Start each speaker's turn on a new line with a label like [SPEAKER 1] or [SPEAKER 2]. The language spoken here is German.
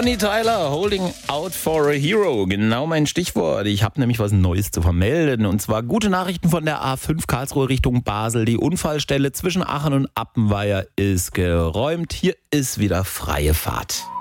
[SPEAKER 1] Bonnie Tyler, Holding Out for a Hero. Genau mein Stichwort. Ich habe nämlich was Neues zu vermelden. Und zwar gute Nachrichten von der A5 Karlsruhe Richtung Basel. Die Unfallstelle zwischen Aachen und Appenweier ist geräumt. Hier ist wieder freie Fahrt.